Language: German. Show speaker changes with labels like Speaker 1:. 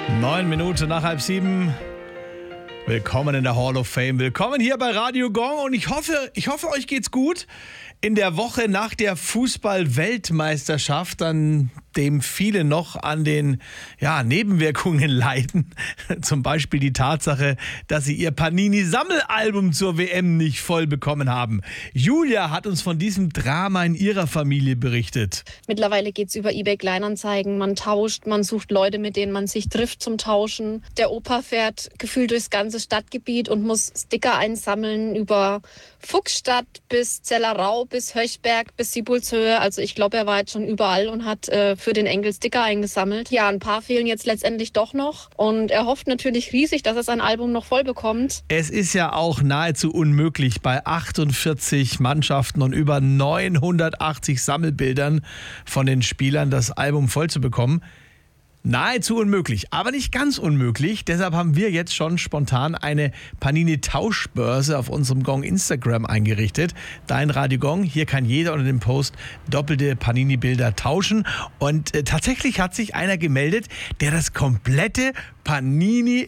Speaker 1: 9 Minuten nach 6:30. Willkommen in der Hall of Fame. Willkommen hier bei Radio Gong. Und ich hoffe, euch geht's gut. In der Woche nach der Fußball-Weltmeisterschaft, an dem viele noch an den Nebenwirkungen leiden. Zum Beispiel die Tatsache, dass sie ihr Panini-Sammelalbum zur WM nicht voll bekommen haben. Julia hat uns von diesem Drama in ihrer Familie berichtet.
Speaker 2: Mittlerweile geht's über eBay Kleinanzeigen. Man tauscht, man sucht Leute, mit denen man sich trifft zum Tauschen. Der Opa fährt gefühlt durchs ganze Stadtgebiet und muss Sticker einsammeln über Fuchsstadt bis Zellerau, bis Höchberg, bis Siebulshöhe. Also ich glaube, er war jetzt schon überall und hat für den Enkel Sticker eingesammelt. Ja, ein paar fehlen jetzt letztendlich doch noch. Und er hofft natürlich riesig, dass er sein Album noch voll bekommt.
Speaker 1: Es ist ja auch nahezu unmöglich, bei 48 Mannschaften und über 980 Sammelbildern von den Spielern das Album voll zu bekommen. Nahezu unmöglich, aber nicht ganz unmöglich. Deshalb haben wir jetzt schon spontan eine Panini-Tauschbörse auf unserem Gong Instagram eingerichtet. Dein Radio Gong, hier kann jeder unter dem Post doppelte Panini-Bilder tauschen. Und tatsächlich hat sich einer gemeldet, der das komplette Panini